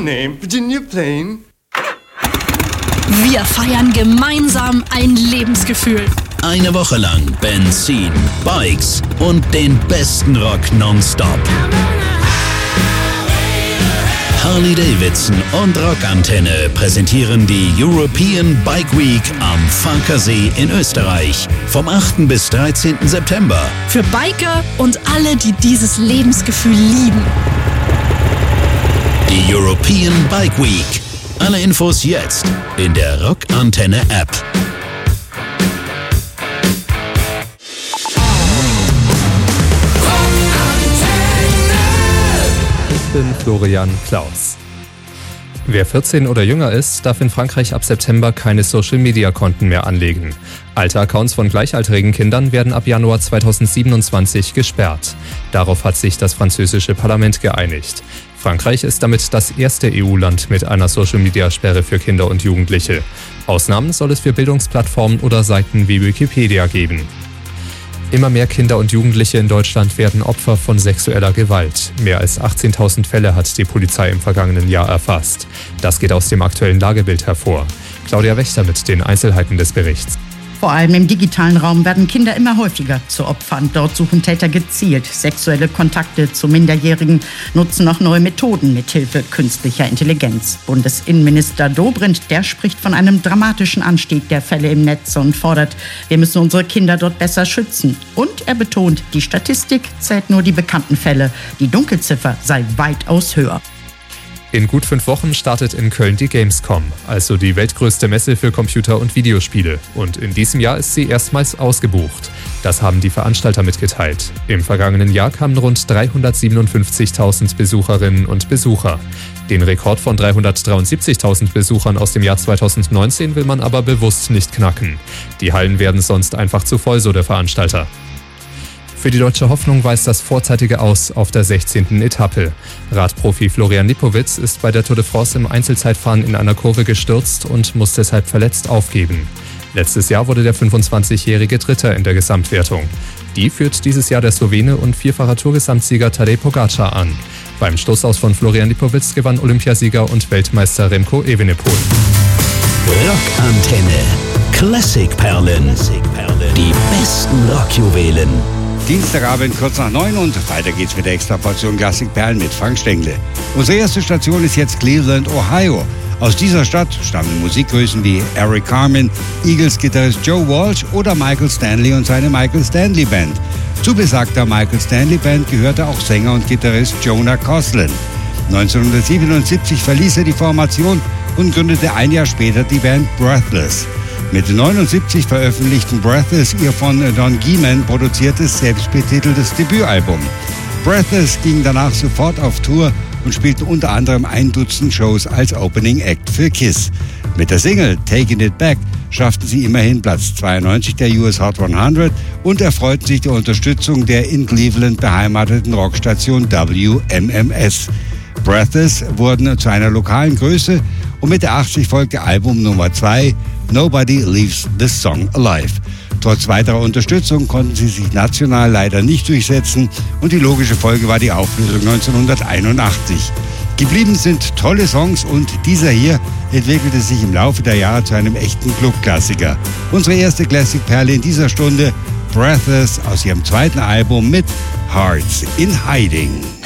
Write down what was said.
name? Virginia Plain. Wir feiern gemeinsam ein Lebensgefühl. Eine Woche lang Benzin, Bikes und den besten Rock nonstop. Harley-Davidson und Rockantenne präsentieren die European Bike Week am Farkasee in Österreich vom 8. bis 13. September. Für Biker und alle, die dieses Lebensgefühl lieben. Die European Bike Week. Alle Infos jetzt in der Rockantenne App. Ich bin Florian Klaus. Wer 14 oder jünger ist, darf in Frankreich ab September keine Social-Media-Konten mehr anlegen. Alte Accounts von gleichaltrigen Kindern werden ab Januar 2027 gesperrt. Darauf hat sich das französische Parlament geeinigt. Frankreich ist damit das erste EU-Land mit einer Social-Media-Sperre für Kinder und Jugendliche. Ausnahmen soll es für Bildungsplattformen oder Seiten wie Wikipedia geben. Immer mehr Kinder und Jugendliche in Deutschland werden Opfer von sexueller Gewalt. Mehr als 18.000 Fälle hat die Polizei im vergangenen Jahr erfasst. Das geht aus dem aktuellen Lagebild hervor. Claudia Wächter mit den Einzelheiten des Berichts. Vor allem im digitalen Raum werden Kinder immer häufiger zu Opfern. Dort suchen Täter gezielt sexuelle Kontakte zu Minderjährigen, nutzen auch neue Methoden mithilfe künstlicher Intelligenz. Bundesinnenminister Dobrindt, der spricht von einem dramatischen Anstieg der Fälle im Netz und fordert, wir müssen unsere Kinder dort besser schützen. Und er betont, die Statistik zählt nur die bekannten Fälle. Die Dunkelziffer sei weitaus höher. In gut 5 Wochen startet in Köln die Gamescom, also die weltgrößte Messe für Computer- und Videospiele. Und in diesem Jahr ist sie erstmals ausgebucht. Das haben die Veranstalter mitgeteilt. Im vergangenen Jahr kamen rund 357.000 Besucherinnen und Besucher. Den Rekord von 373.000 Besuchern aus dem Jahr 2019 will man aber bewusst nicht knacken. Die Hallen werden sonst einfach zu voll, so der Veranstalter. Für die deutsche Hoffnung weist das vorzeitige Aus auf der 16. Etappe. Radprofi Florian Lipowitz ist bei der Tour de France im Einzelzeitfahren in einer Kurve gestürzt und muss deshalb verletzt aufgeben. Letztes Jahr wurde der 25-jährige Dritter in der Gesamtwertung. Die führt dieses Jahr der Slowene und vierfacher Tourgesamtsieger Tadej Pogacar an. Beim Stoßaus von Florian Lipowitz gewann Olympiasieger und Weltmeister Remco Evenepoel. Rockantenne. Klassikperlen. Die besten Rockjuwelen. Dienstagabend kurz nach 9 und weiter geht's mit der Extraportion Klassikperlen mit Frank Stengle. Unsere erste Station ist jetzt Cleveland, Ohio. Aus dieser Stadt stammen Musikgrößen wie Eric Carmen, Eagles-Gitarrist Joe Walsh oder Michael Stanley und seine Michael Stanley Band. Zu besagter Michael Stanley Band gehörte auch Sänger und Gitarrist Jonah Coslin. 1977 verließ er die Formation und gründete ein Jahr später die Band Breathless. Mit 79 veröffentlichten Breathless ihr von Don Gehman produziertes, selbstbetiteltes Debütalbum. Breathless ging danach sofort auf Tour und spielte unter anderem 1 Dutzend Shows als Opening Act für Kiss. Mit der Single Taking It Back schafften sie immerhin Platz 92 der US Hot 100 und erfreuten sich der Unterstützung der in Cleveland beheimateten Rockstation WMMS. Breathless wurden zu einer lokalen Größe und Mitte 80 folgte Album Nummer 2, Nobody Leaves This Song Alive. Trotz weiterer Unterstützung konnten sie sich national leider nicht durchsetzen und die logische Folge war die Auflösung 1981. Geblieben sind tolle Songs und dieser hier entwickelte sich im Laufe der Jahre zu einem echten Clubklassiker. Unsere erste Classic-Perle in dieser Stunde, Breathless aus ihrem zweiten Album mit Hearts in Hiding.